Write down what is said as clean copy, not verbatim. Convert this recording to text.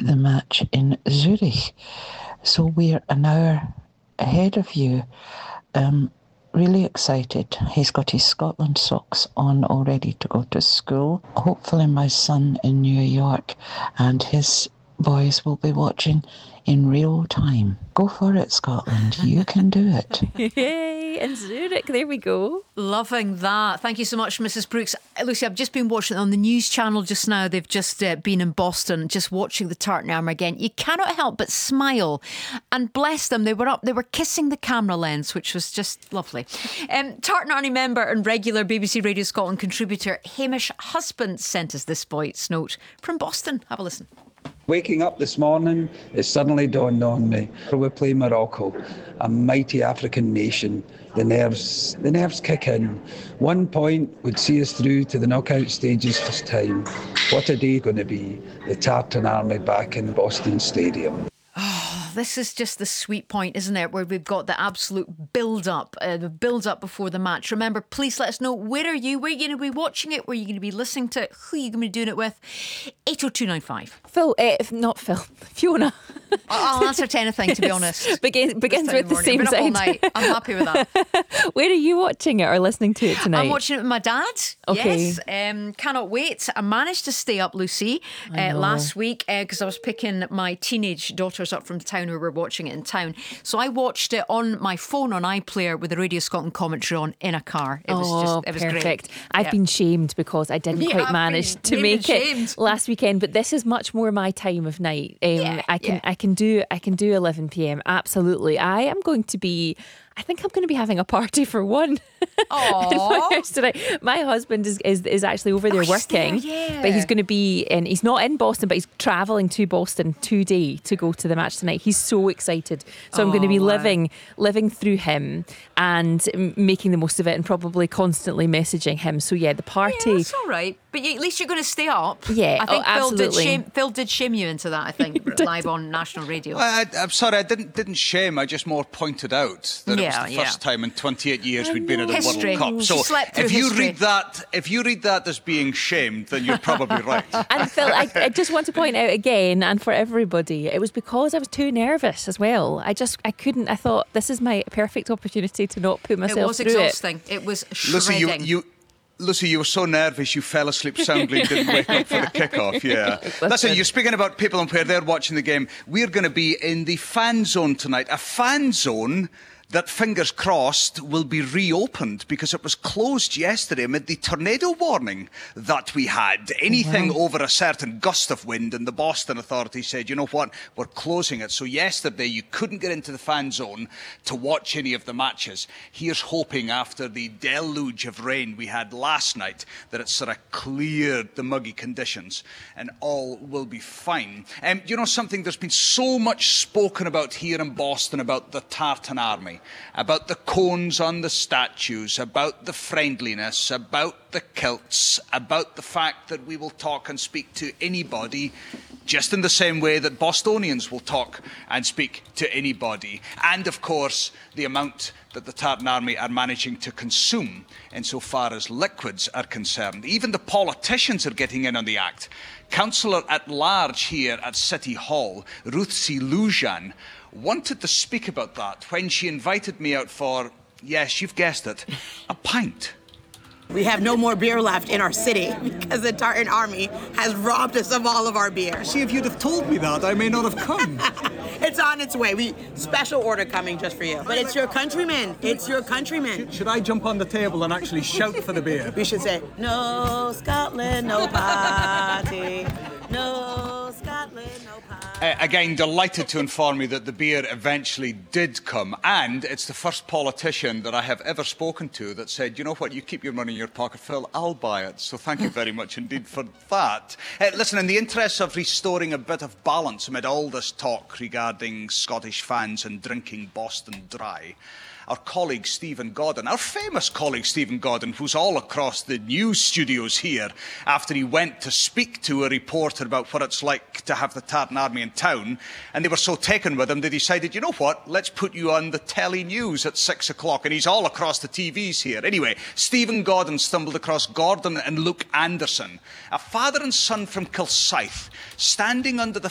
the match in Zurich. So we're an hour ahead of you. Really excited. He's got his Scotland socks on already to go to school. Hopefully my son in New York and his boys will be watching in real time. Go for it, Scotland. You can do it. Yay, in Zurich. There we go. Loving that. Thank you so much, Mrs. Brooks. Lucy, I've just been watching it on the news channel just now. They've just been in Boston, just watching the Tartan Army again. You cannot help but smile. And bless them, they were kissing the camera lens, which was just lovely. Tartan Army member and regular BBC Radio Scotland contributor Hamish Husband sent us this voice note from Boston. Have a listen. Waking up this morning, it suddenly dawned on me. We play Morocco, a mighty African nation. The nerves kick in. 1 point would see us through to the knockout stages first time. What a day going to be. The Tartan Army back in Boston Stadium. This is just the sweet point, isn't it? Where we've got the absolute build-up, before the match. Remember, please let us know, where are you? Where are you going to be watching it? Where are you going to be listening to it? Who are you going to be doing it with? 80295. Not Phil, Fiona. I'll answer to anything, to be honest. Begins with the same side. All night. I'm happy with that. Where are you watching it or listening to it tonight? I'm watching it with my dad. Okay. Yes. Cannot wait. I managed to stay up, Lucy, last week because I was picking my teenage daughters up from town who were watching it in town. So I watched it on my phone on iPlayer with the Radio Scotland commentary on in a car. It was perfect. Great. I've been shamed because I didn't quite manage to make it last weekend, but this is much more my time of night. I can do 11 p.m. Absolutely. I think I'm going to be having a party for one. Aww. My husband is actually over there working, but he's going to be he's not in Boston, but he's travelling to Boston today to go to the match tonight. He's so excited. So I'm going to be living through him and making the most of it and probably constantly messaging him. So yeah, the party. Yeah, that's all right. But at least you're going to stay up. Yeah, I think absolutely. Phil did shame you into that, I think, live on national radio. I'm sorry, I didn't shame. I just more pointed out that it was the first time in 28 years we'd been at a World Cup. So if you read that as being shamed, then you're probably right. And Phil, I just want to point out again, and for everybody, it was because I was too nervous as well. I couldn't. I thought this is my perfect opportunity to not put myself through it. It was exhausting. It was shredding. Lucy, you were so nervous you fell asleep soundly and didn't wake up for the kickoff. Yeah. Listen, you're speaking about people and where they're watching the game. We're going to be in the fan zone tonight. A fan zone that, fingers crossed, will be reopened because it was closed yesterday amid the tornado warning that we had. Anything over a certain gust of wind, and the Boston authorities said, you know what, we're closing it. So yesterday you couldn't get into the fan zone to watch any of the matches. Here's hoping, after the deluge of rain we had last night, that it's sort of cleared the muggy conditions and all will be fine. You know something, there's been so much spoken about here in Boston about the Tartan Army, about the cones on the statues, about the friendliness, about the kilts, about the fact that we will talk and speak to anybody just in the same way that Bostonians will talk and speak to anybody. And of course, the amount that the Tartan Army are managing to consume insofar as liquids are concerned. Even the politicians are getting in on the act. Councillor at Large here at City Hall, Ruth C. Lujan, wanted to speak about that when she invited me out for, yes, you've guessed it, a pint. We have no more beer left in our city because the Tartan Army has robbed us of all of our beer. See, if you'd have told me that, I may not have come. It's on its way. Special order coming just for you. But it's your countrymen. It's your countrymen. Should I jump on the table and actually shout for the beer? We should say, no Scotland, no party. No Scotland, no party. Again, delighted to inform you that the beer eventually did come, and it's the first politician that I have ever spoken to that said, you know what, you keep your money in your pocket, Phil, I'll buy it. So thank you very much indeed for that. Listen, in the interests of restoring a bit of balance amid all this talk regarding Scottish fans and drinking Boston Dry, our colleague Stephen Godden, our famous colleague Stephen Godden, who's all across the news studios here after he went to speak to a reporter about what it's like to have the Tartan Army in town, and they were so taken with him they decided, you know what, let's put you on the telly news at 6 o'clock, and he's all across the TVs here. Anyway, Stephen Godden stumbled across Gordon and Luke Anderson, a father and son from Kilsyth, standing under the